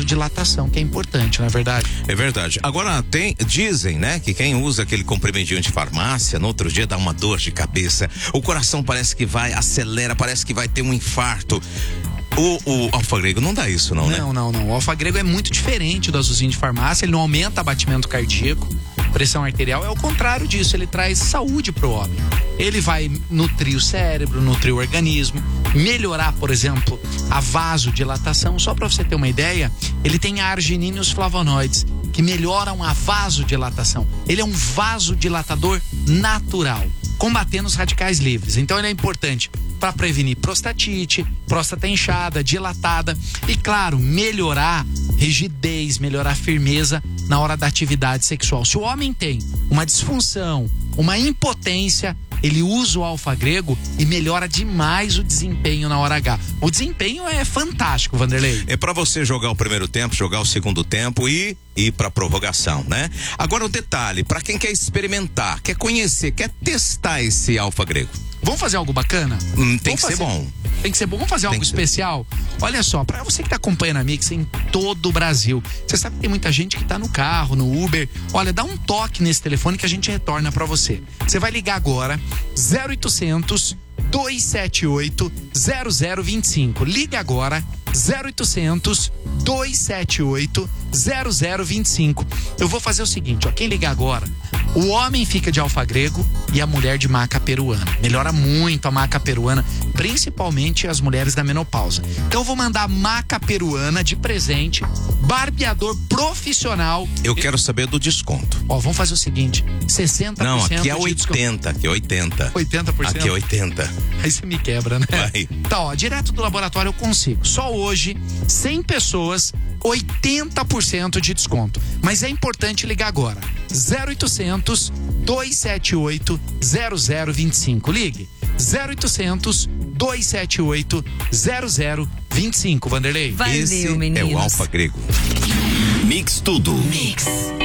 vasodilatação, que é importante, não é verdade? É verdade. Agora dizem, né, que quem usa aquele comprimidinho de farmácia, no outro dia dá uma dor de cabeça, o coração parece que acelera, parece que vai ter um infarto. O alfa-grego não dá isso, não, né? Não. O alfa-grego é muito diferente do azulzinho de farmácia, ele não aumenta batimento cardíaco, pressão arterial, é o contrário disso, ele traz saúde pro homem. Ele vai nutrir o cérebro, nutrir o organismo, melhorar, por exemplo, a vasodilatação. Só para você ter uma ideia, ele tem a arginina e os flavonoides, que melhoram a vasodilatação. Ele é um vasodilatador natural, combatendo os radicais livres. Então ele é importante para prevenir prostatite, próstata inchada, dilatada e, claro, melhorar rigidez, melhorar firmeza na hora da atividade sexual. Se o homem tem uma disfunção, uma impotência, ele usa o alfa-grego e melhora demais o desempenho na hora H. O desempenho é fantástico, Vanderlei. É para você jogar o primeiro tempo, jogar o segundo tempo e ir para prorrogação, né? Agora o detalhe, para quem quer experimentar, quer conhecer, quer testar esse alfa-grego. Vamos fazer algo bacana? Tem que ser bom. Tem que ser bom. Vamos fazer algo especial? Olha só, para você que tá acompanhando a Mix em todo o Brasil, você sabe que tem muita gente que tá no carro, no Uber. Olha, dá um toque nesse telefone que a gente retorna para você. Você vai ligar agora, 0800 278 0025. Liga agora, 0800 278 0025. Eu vou fazer o seguinte, ó, quem ligar agora, o homem fica de alfa-grego e a mulher de maca peruana. Melhora muito a maca peruana, principalmente as mulheres da menopausa. Então eu vou mandar maca peruana de presente, barbeador profissional. Eu quero saber do desconto. Ó, vamos fazer o seguinte, 60% Não, aqui é de 80, aqui é 80. 80%? Aqui é 80. Aí você me quebra, né? Vai. Tá, ó, direto do laboratório eu consigo. Só hoje, 100 pessoas, 80% de desconto. Mas é importante ligar agora. 0800 278 0025. Ligue. 0800 278 0025. Vanderlei. Valeu, Esse meninos. é o alfa-grego. Mix Tudo. Mix.